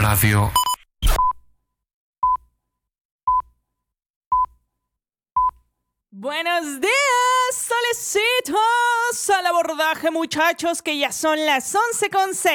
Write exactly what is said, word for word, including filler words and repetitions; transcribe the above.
Radio. Buenos días, solecitos al abordaje, muchachos, que ya son las once con seis.